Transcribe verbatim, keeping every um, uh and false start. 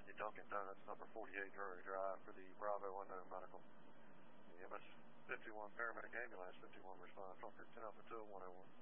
Randy Duncan, that's number forty-eight Drury Drive for the Bravo Unknown Medical. The M S fifty-one paramedic ambulance, fifty-one response, one fifteen Alpha two oh one oh one.